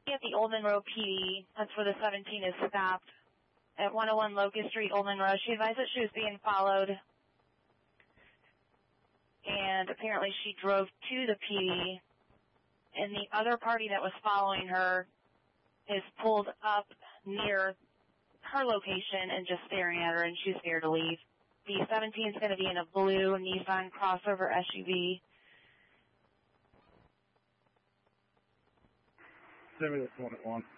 at the Old Monroe PD. That's where the 17 is stopped. At 101 Locust Street, Old Monroe. She advised that she was being followed. And apparently she drove to the PD. And the other party that was following her is pulled up near her location and just staring at her, and she's scared to leave. The 17 is going to be in a blue Nissan crossover SUV. Send me this one at one.